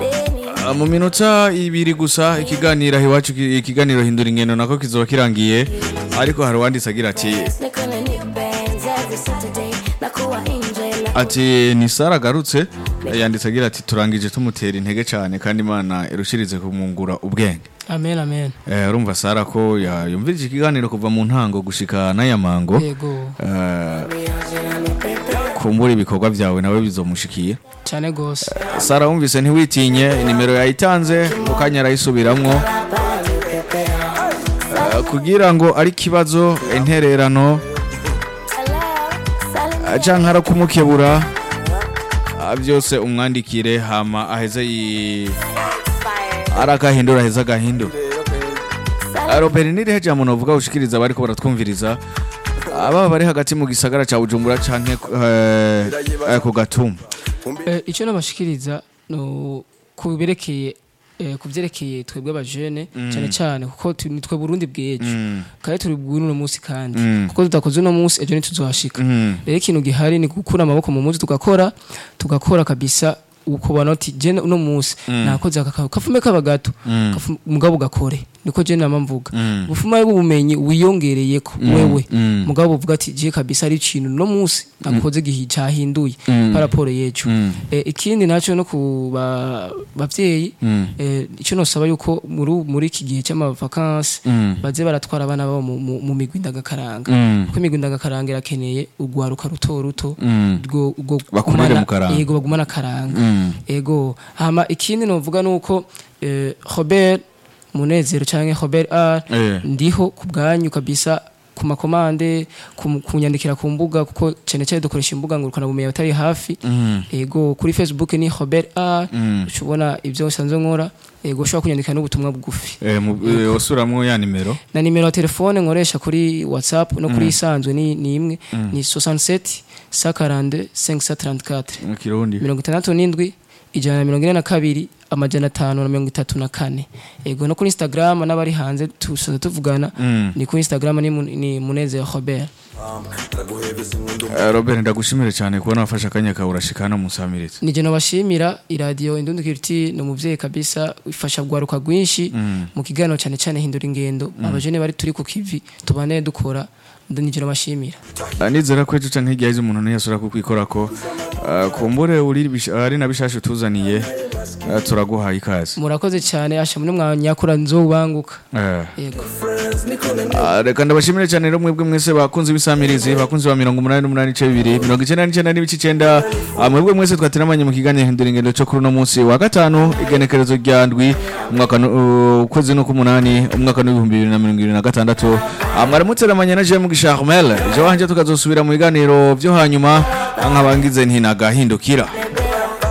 mu minota ibiri gusa ikiganiro iwacu ikiganiro hindura ingendo nako kizoba kirangiye ariko hari wanditse agira ati ni Sara garutse yanditse agira ati turangije tumutera intege cyane kandi Imana irushirize kumungura ubwenge. Amen amen. Urumva Sara ko yumvirije ikiganiro kuva mu ntango gushika n'ayamango. Yego. Kumbura ibikorwa byawe nawe bizomushikiye cyane gose. Sara wumvise ntiwitinye nimero yayitanze mukanya arayisubiramwo kugira ngo ari kibazo intererano ajankara kumukebura byose umwandikire hama aheze arakahindura heza gahindura. Robert niriheje muntu uvuga ushikiriza bari ko baratwumviriza aba bari hagati mu gisagara ca Bujumbura canke ku Gatumba. Ico nabashikiriza no kuberekeye kuvyerekeye twebwe abajene cyane cyane kuko nitwe Burundi bweje kandi turi bwuno munsi kandi kuko tutakoze no munsi ejo nituzohashika. Rero ikintu gihari ni gukura amaboko mu muzi tugakora kabisa uko banoti je no munsi nakoze akafume kabagato mugabo gakore niko je namamvuga bufuma y'ubumenyi wiyongereye ko wewe mugabo uvuga ati je kabisa ari ikintu no munsi nakoze gihicahinduye paraporo yecu. Ikindi naco no ku bavyeyi ico no saba yuko muri iki gihe cy'ama vacances baze baratwara abana babo mu migwi ndagakaranga kuko imigwi ndagakaranga irakeneye ugwaruka ruto rwo bakurire mu karanga yego bagumana karanga. Ego hama ikindi novuga nuko Robert Munezero canke Robert R ndiho kubwanyu kabisa ku makomande kunyandikira ku mbuga kuko cyane dukoresha imbuga ngurukana bumenyi batari hafi. Ego kuri Facebook ni Robert R ushobona ibyo usanzwe nkora. Ego ushobora kunyandika n'ubutumwa bugufi usuramwo ya nimero na nimero ya telefone nkoresha kuri WhatsApp no kuri isanzwe ni imwe ni 67 142 534 Kirundi 67 142 amajana 534. Ego no kuri Instagram n'abari hanze tuvugana ni kuri Instagram ni Munezero Robert. Robert ndagushimire cyane kubona wafasha akanya kawe urashikana musamiritse. Nije nabashimira iradio Indundi Kiriti no muvye kabisa ifasha gwaruka gwinshi mu kiganiro cyane hindura ingendo abajene bari turi ku kivi tubane dukora nije nabashimira. Nizera ko ejo canke igihe umuntu ntiyasura kukwikora ko kumbure ari nabishashe tuzaniye turaguhaye ikaze. Murakoze cyane asha muri mwanyakura nzobanguka. Yego. Reka ndabashimire cyane rero mwebwe mwese bakunze bisamirizi bakunze ba 88.2 99.9 mwebwe mwese twateramanye mu kiganiro hindura ingendo cyo kuri no munsi wa gatanu igenekerezo rya ndwi umwaka ukwezi no ku 8 umwaka wa 2026 mwaramutseramanye na Jean Charmel ejo wanje tukazosubira mu biganiro byo hanyuma nkabangize ntinagahindukira.